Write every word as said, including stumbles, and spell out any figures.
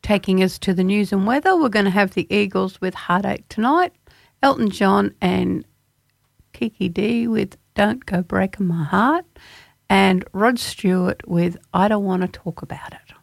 Taking us to the news and weather, we're going to have the Eagles with Heartache Tonight, Elton John and Kiki D with Don't Go Breaking My Heart, and Rod Stewart with I Don't Want to Talk About It.